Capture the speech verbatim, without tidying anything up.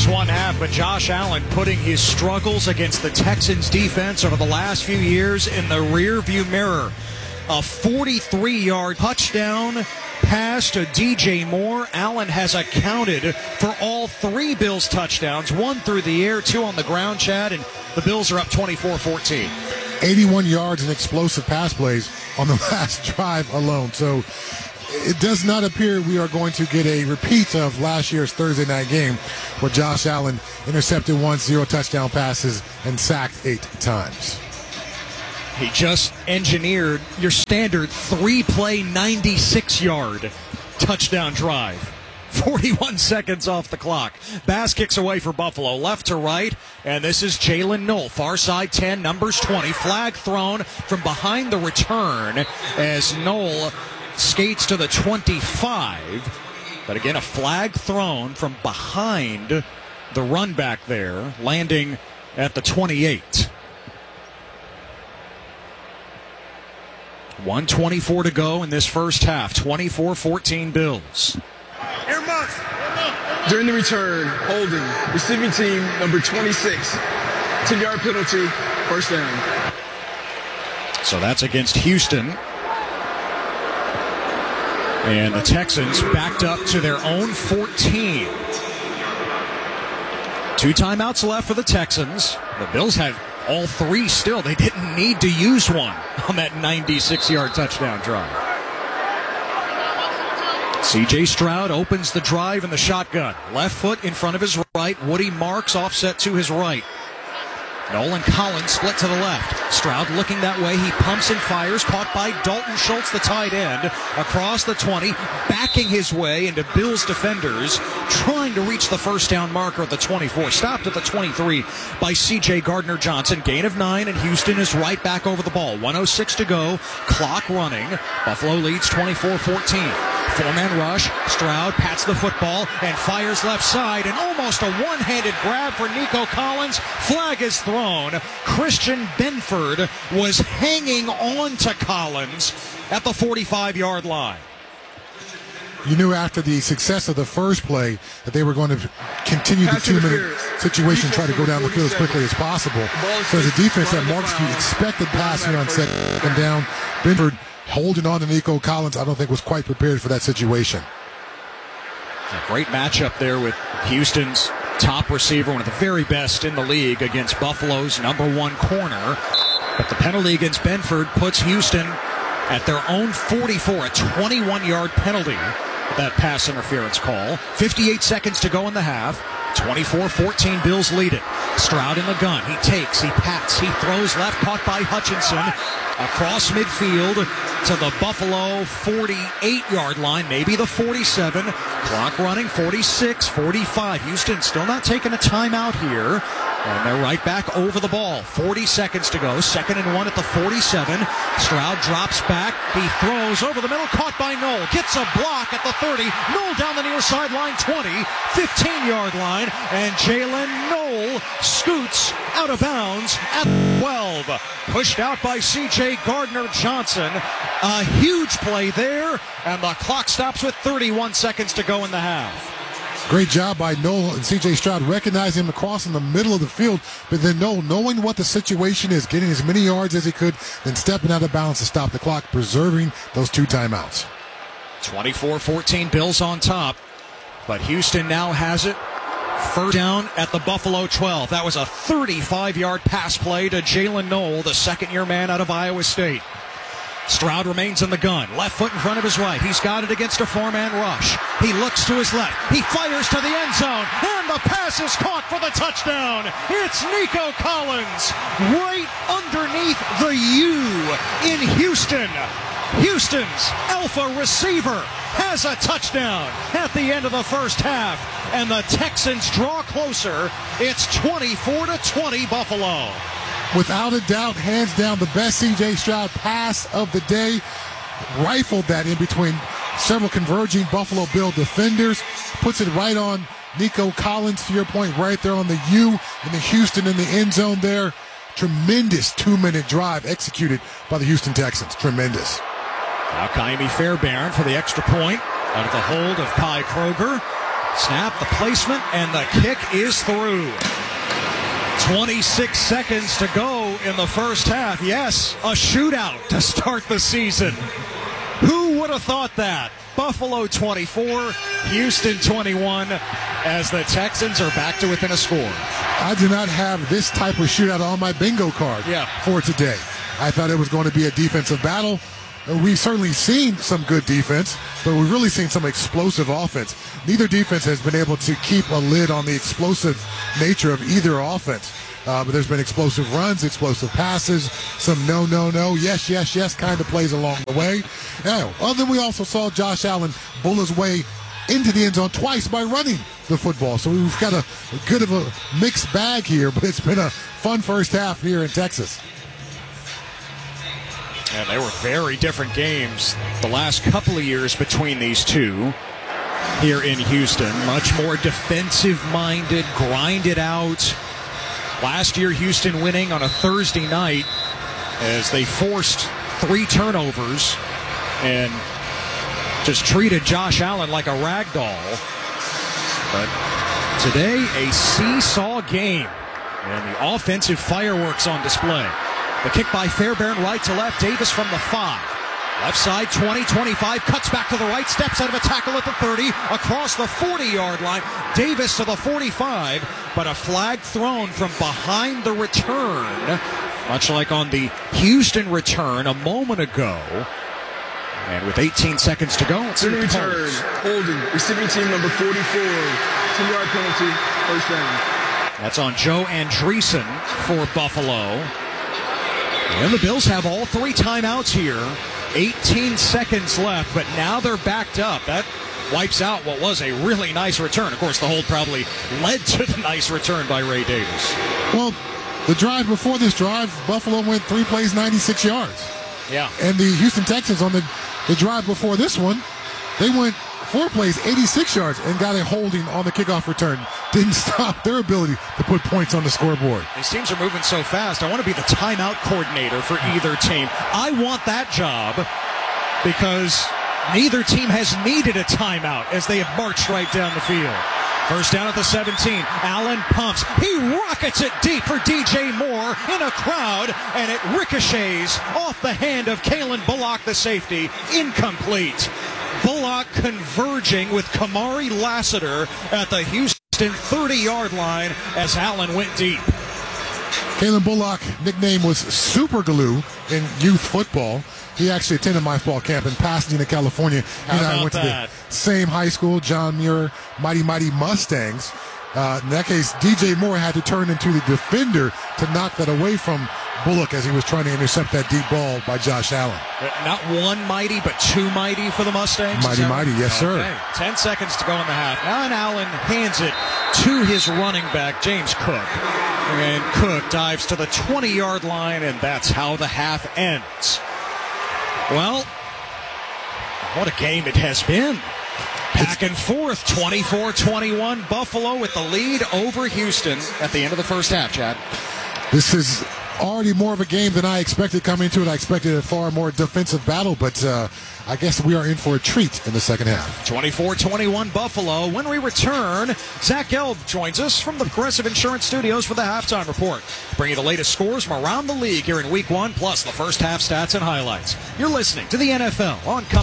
first one half, but Josh Allen putting his struggles against the Texans defense over the last few years in the rearview mirror. A forty-three-yard touchdown pass to D J Moore. Allen has accounted for all three Bills touchdowns, one through the air, two on the ground, Chad, and the Bills are up twenty-four fourteen. eighty-one yards in explosive pass plays on the last drive alone. So it does not appear we are going to get a repeat of last year's Thursday night game where Josh Allen intercepted once, zero touchdown passes, and sacked eight times. He just engineered your standard three-play, ninety-six-yard touchdown drive. forty-one seconds off the clock. Bass kicks away for Buffalo, left to right, and this is Jalen Knoll. Far side ten, numbers twenty. Flag thrown from behind the return as Knoll skates to the twenty-five. But again, a flag thrown from behind the run back there, landing at the twenty-eight. one twenty-four to go in this first half. twenty-four fourteen Bills. During the return, holding, receiving team number twenty-six. ten-yard penalty, first down. So that's against Houston. And the Texans backed up to their own fourteen. Two timeouts left for the Texans. The Bills had all three still. They didn't need to use one on that ninety-six-yard touchdown drive. C J Stroud opens the drive in the shotgun. Left foot in front of his right. Woody Marks offset to his right. Nolan Collins split to the left. Stroud looking that way. He pumps and fires. Caught by Dalton Schultz, the tight end. Across the twenty. Backing his way into Bills defenders. Trying to reach the first down marker at the twenty-four. Stopped at the twenty-three by C J Gardner-Johnson. Gain of nine, and Houston is right back over the ball. one oh six to go. Clock running. Buffalo leads twenty-four fourteen. Four-man rush. Stroud pats the football and fires left side, and almost a one-handed grab for Nico Collins. Flag is thrown. Christian Benford was hanging on to Collins at the forty-five-yard line. You knew after the success of the first play that they were going to continue the two-minute situation, try to go down the field as quickly as possible. So as a defense that marks you expected passing on second down, Benford holding on to Nico Collins, I don't think was quite prepared for that situation. A great matchup there with Houston's top receiver, one of the very best in the league, against Buffalo's number one corner. But the penalty against Benford puts Houston at their own forty-four, a twenty-one-yard penalty. That pass interference call. fifty-eight seconds to go in the half. twenty-four fourteen, Bills lead it. Stroud in the gun. He takes, he pats, he throws left, caught by Hutchinson. Across midfield to the Buffalo forty-eight-yard line, maybe the forty-seven. Clock running, forty-six forty-five. Houston still not taking a timeout here. And they're right back over the ball. forty seconds to go. Second and one at the forty-seven. Stroud drops back. He throws over the middle. Caught by Knoll. Gets a block at the thirty. Knoll down the near sideline. twenty. fifteen-yard line. And Jalen Knoll scoots out of bounds at twelve. Pushed out by C J Gardner-Johnson. A huge play there. And the clock stops with thirty-one seconds to go in the half. Great job by Knoll and C J Stroud recognizing him across in the middle of the field, but then Knoll knowing what the situation is, getting as many yards as he could, then stepping out of bounds to stop the clock, preserving those two timeouts. twenty-four fourteen, Bills on top, but Houston now has it. First down at the Buffalo twelve. That was a thirty-five-yard pass play to Jalen Knoll, the second-year man out of Iowa State. Stroud remains in the gun. Left foot in front of his right. He's got it against a four-man rush. He looks to his left. He fires to the end zone. And the pass is caught for the touchdown. It's Nico Collins right underneath the U in Houston. Houston's alpha receiver has a touchdown at the end of the first half. And the Texans draw closer. It's twenty-four to twenty Buffalo. Without a doubt, hands down, the best C J Stroud pass of the day. Rifled that in between several converging Buffalo Bill defenders. Puts it right on Nico Collins, to your point, right there on the U in the Houston in the end zone there. Tremendous two-minute drive executed by the Houston Texans. Tremendous. Now Kaimi Fairbairn for the extra point out of the hold of Kai Kroger. Snap, the placement, and the kick is through. twenty-six seconds to go in the first half. Yes, a shootout to start the season. Who would have thought that? Buffalo twenty-four, Houston twenty-one, as the Texans are back to within a score. I do not have this type of shootout on my bingo card yeah. for today. I thought it was going to be a defensive battle. We've certainly seen some good defense, but we've really seen some explosive offense. Neither defense has been able to keep a lid on the explosive nature of either offense. Uh, but there's been explosive runs, explosive passes, some no, no, no, yes, yes, yes kind of plays along the way. Now, other than we also saw Josh Allen bull his way into the end zone twice by running the football. So we've got a, a good of a mixed bag here, but it's been a fun first half here in Texas. Yeah, they were very different games the last couple of years between these two here in Houston. Much more defensive-minded, grinded out. Last year, Houston winning on a Thursday night as they forced three turnovers and just treated Josh Allen like a rag doll. But today, a seesaw game, and the offensive fireworks on display. The kick by Fairbairn, right to left. Davis from the five. Left side, twenty, twenty-five, cuts back to the right, steps out of a tackle at the thirty, across the forty-yard line. Davis to the forty-five, but a flag thrown from behind the return, much like on the Houston return a moment ago. And with eighteen seconds to go, it's in return, holding, receiving team number forty-four, ten-yard penalty, first down. That's on Joe Andreessen for Buffalo. And the Bills have all three timeouts here. eighteen seconds left, but now they're backed up. That wipes out what was a really nice return. Of course, the hold probably led to the nice return by Ray Davis. Well, the drive before this drive, Buffalo went three plays, ninety-six yards. Yeah. And the Houston Texans on the, the drive before this one, they went four plays, eighty-six yards, and got a holding on the kickoff return. Didn't stop their ability to put points on the scoreboard. These teams are moving so fast. I want to be the timeout coordinator for either team. I want that job because neither team has needed a timeout as they have marched right down the field. First down at the seventeen. Allen pumps. He rockets it deep for D J Moore in a crowd, and it ricochets off the hand of Kalen Bullock, the safety. Incomplete. Bullock converging with Kamari Lassiter at the Houston thirty-yard line as Allen went deep. Kalen Bullock, nickname was Super Glue in youth football. He actually attended my football camp in Pasadena, California. He and I went that? to the same high school, John Muir, Mighty Mighty Mustangs. Uh, in that case, D J Moore had to turn into the defender to knock that away from Bullock as he was trying to intercept that deep ball by Josh Allen. Not one mighty, but two mighty for the Mustangs. Mighty, mighty, yes, sir. Okay. Ten seconds to go in the half. Now Allen hands it to his running back, James Cook. And Cook dives to the twenty-yard line, and that's how the half ends. Well, what a game it has been. Back and forth, twenty-four twenty-one. Buffalo with the lead over Houston at the end of the first half, Chad. This is already more of a game than I expected coming into it. I expected a far more defensive battle, but uh, I guess we are in for a treat in the second half. twenty-four twenty-one Buffalo. When we return, Zach Gelb joins us from the Progressive Insurance Studios for the Halftime Report. Bringing you the latest scores from around the league here in Week one, plus the first half stats and highlights. You're listening to the N F L on